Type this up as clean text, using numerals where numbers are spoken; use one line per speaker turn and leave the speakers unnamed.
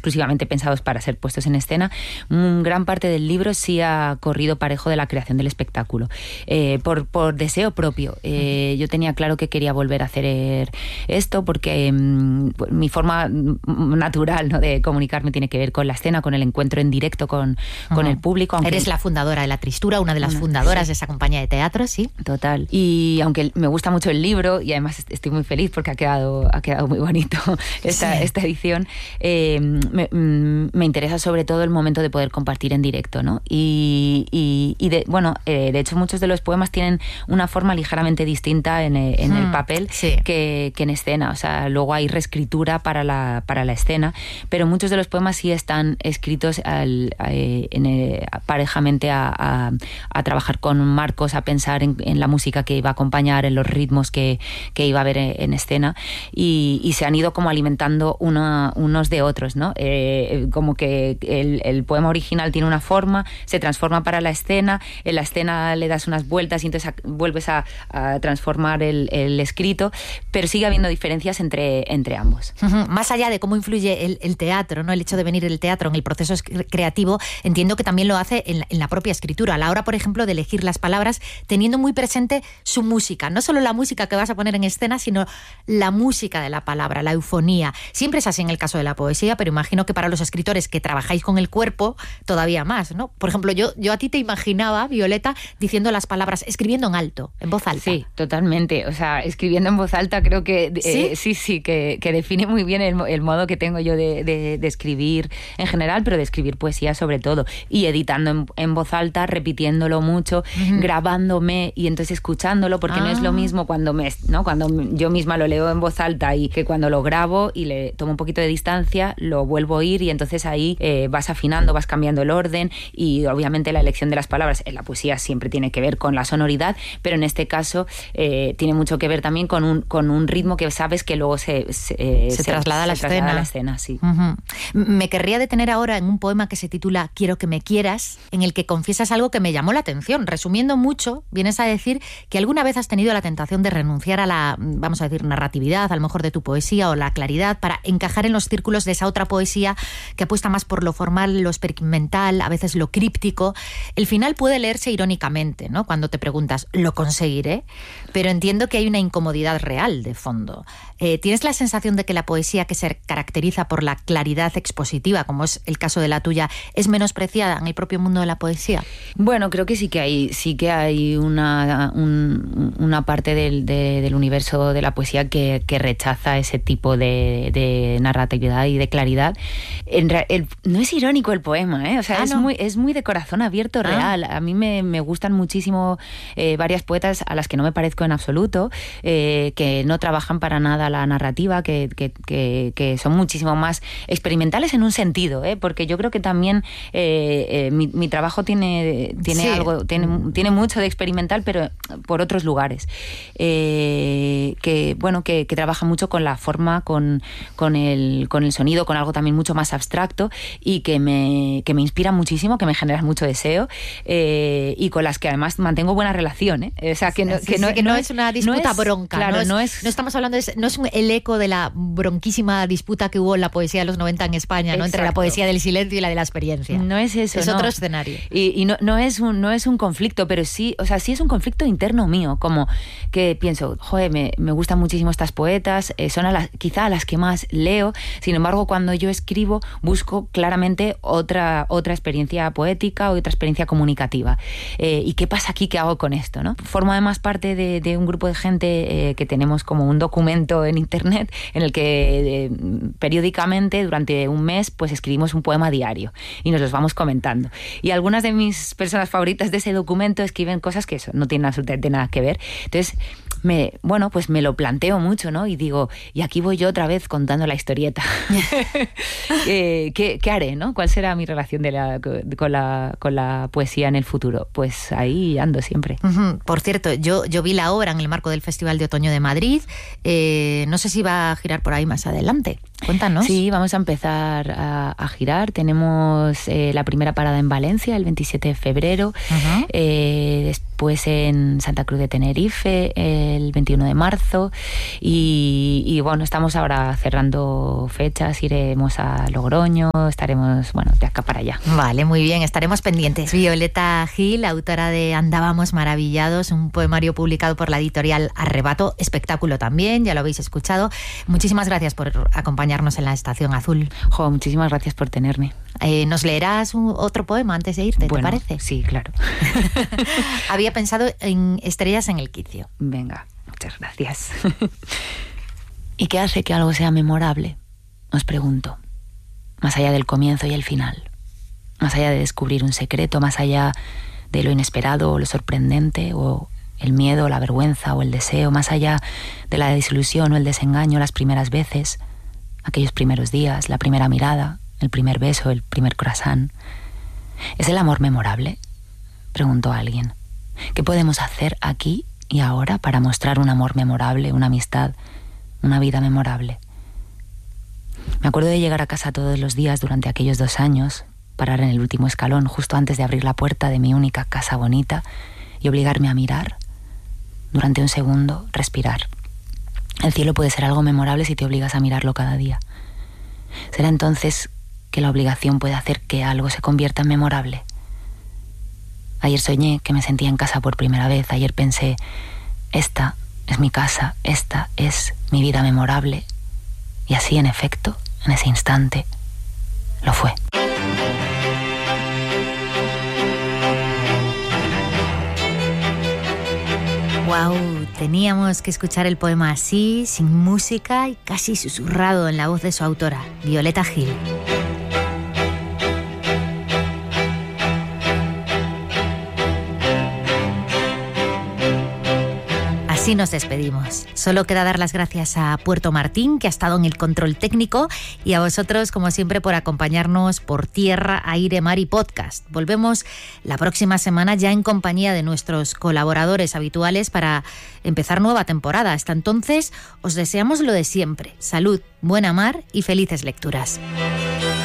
exclusivamente pensados para ser puestos en escena, gran parte del libro sí ha corrido parejo de la creación del espectáculo, por deseo propio. Yo tenía claro que quería volver a hacer esto porque mi forma natural, ¿no?, de comunicarme tiene que ver con la escena, con el encuentro en directo con el público.
Eres la fundadora de La Tristura, una de las fundadoras de esa compañía de teatro, ¿sí?
Total. Y aunque me gusta mucho el libro, y además estoy muy feliz porque ha quedado muy bonito esta edición, me interesa sobre todo el momento de poder compartir en directo, ¿no? Y de hecho muchos de los poemas tienen una forma ligeramente distinta en el papel que en escena. O sea, luego hay reescritura para la escena, pero muchos de los poemas sí están escritos parejamente a trabajar con Marcos, a pensar en la música que iba a acompañar, en los ritmos que iba a haber en escena, y se han ido como alimentando unos de otros, ¿no? Como que el poema original tiene una forma, se transforma para la escena, en la escena le das unas vueltas y entonces vuelves a transformar el escrito, pero sigue habiendo diferencias entre ambos.
Más allá de cómo influye el teatro, ¿no?, el hecho de venir el teatro en el proceso creativo, entiendo que también lo hace en la propia escritura, a la hora, por ejemplo, de elegir las palabras, teniendo muy presente su música, no solo la música que vas a poner en escena, sino la música de la palabra, la eufonía. Siempre es así en el caso de la poesía, pero imagino que para los escritores que trabajáis con el cuerpo, todavía más, ¿no? Por ejemplo, yo a ti te imaginaba, Violeta, diciendo las palabras, escribiendo en alto, en voz alta.
Sí, totalmente. O sea, escribiendo en voz alta creo que que define muy bien el modo que tengo yo de escribir en general, pero de escribir poesía sobre todo. Y editando en voz alta, repitiéndolo mucho, grabándome y entonces escuchándolo, porque no es lo mismo cuando yo misma lo leo en voz alta y que cuando lo grabo y le tomo un poquito de distancia, lo vuelvo a oír y entonces ahí vas afinando, vas cambiando el orden, y obviamente la elección de las palabras en la poesía siempre tiene que ver con la sonoridad, pero en este caso tiene mucho que ver también con un ritmo que sabes que luego se
traslada a la
escena, sí.
Me querría detener ahora en un poema que se titula Quiero que me quieras, en el que confiesas algo que me llamó la atención. Resumiendo mucho, vienes a decir que alguna vez has tenido la tentación de renunciar a la, vamos a decir, narratividad, a lo mejor de tu poesía, o la claridad, para encajar en los círculos de esa otra poesía que apuesta más por lo formal, lo experimental, a veces lo críptico. El final puede leerse irónicamente, ¿no?, cuando te preguntas, ¿lo conseguiré? Pero entiendo que hay una incomodidad real de fondo. ¿Tienes la sensación de que la poesía que se caracteriza por la claridad expositiva, como es el caso de la tuya, es menospreciada en el propio mundo de la poesía?
Bueno, creo que sí que hay una parte del universo de la poesía que rechaza ese tipo de narratividad y de claridad. No es irónico el poema, ¿eh? O sea, es muy de corazón abierto, real. A mí me gustan muchísimo varias poetas a las que no me parezco en absoluto, que no trabajan para nada la narrativa, que son muchísimo más experimentales en un sentido, porque yo creo que también mi trabajo tiene algo, tiene mucho de experimental, pero por otros lugares, que trabaja mucho con la forma, con el sonido, con algo también mucho más abstracto, y que me inspira muchísimo, que me genera mucho deseo, y con las que además mantengo buena relación, O sea, que no
es una disputa bronca,
claro,
no estamos hablando no es el eco de la bronquísima disputa que hubo en la poesía de los 90 en España, ¿no?, entre la poesía del silencio y la de la experiencia.
No es eso,
es otro escenario.
Y no es un conflicto, pero sí, o sea, sí es un conflicto interno mío, como que pienso, joder, me gustan muchísimo estas poetas, son quizá a las que más leo. Sin embargo, cuando yo escribo, busco claramente otra experiencia poética o otra experiencia comunicativa. ¿Y qué pasa aquí? ¿Qué hago con esto, no? Formo además parte de un grupo de gente que tenemos como un documento en internet en el que periódicamente durante un mes pues escribimos un poema diario y nos los vamos comentando. Y algunas de mis personas favoritas de ese documento escriben cosas que no tienen absolutamente nada que ver. Entonces, me lo planteo mucho, ¿no? Y digo, y aquí voy yo otra vez contando la historieta. ¿Qué haré, no? ¿Cuál será mi relación con la poesía en el futuro? Pues ahí ando siempre.
Por cierto, yo vi la obra en el marco del Festival de Otoño de Madrid. No sé si va a girar por ahí más adelante. Cuéntanos.
Sí, vamos a empezar a girar. Tenemos la primera parada en Valencia el 27 de febrero, después en Santa Cruz de Tenerife el 21 de marzo y bueno, estamos ahora cerrando fechas, iremos a Logroño, estaremos, bueno, de acá para allá.
Vale, muy bien, estaremos pendientes. Violeta Gil, autora de Andábamos maravillados, un poemario publicado por la editorial Arrebato, espectáculo también, ya lo habéis escuchado. Muchísimas gracias por acompañarnos en la Estación Azul.
Jo, muchísimas gracias por tenerme.
¿Nos leerás otro poema antes de irte,
bueno,
te parece?
Sí, claro.
Había pensado en Estrellas en el quicio.
Venga, muchas gracias. ¿Y qué hace que algo sea memorable? Os pregunto. Más allá del comienzo y el final. Más allá de descubrir un secreto, más allá de lo inesperado o lo sorprendente, o el miedo, la vergüenza o el deseo, más allá de la desilusión o el desengaño las primeras veces, aquellos primeros días, la primera mirada, el primer beso, el primer croissant. ¿Es el amor memorable?, preguntó alguien. ¿Qué podemos hacer aquí y ahora para mostrar un amor memorable, una amistad, una vida memorable? Me acuerdo de llegar a casa todos los días durante aquellos 2 años, parar en el último escalón justo antes de abrir la puerta de mi única casa bonita y obligarme a mirar, durante un segundo, respirar. El cielo puede ser algo memorable si te obligas a mirarlo cada día. ¿Será entonces que la obligación puede hacer que algo se convierta en memorable? Ayer soñé que me sentía en casa por primera vez. Ayer pensé, esta es mi casa, esta es mi vida memorable. Y así, en efecto, en ese instante, lo fue.
Wow, teníamos que escuchar el poema así, sin música y casi susurrado en la voz de su autora, Violeta Gil. Así nos despedimos. Solo queda dar las gracias a Puerto Martín, que ha estado en el control técnico, y a vosotros, como siempre, por acompañarnos por tierra, aire, mar y podcast. Volvemos la próxima semana ya en compañía de nuestros colaboradores habituales para empezar nueva temporada. Hasta entonces, os deseamos lo de siempre: salud, buena mar y felices lecturas.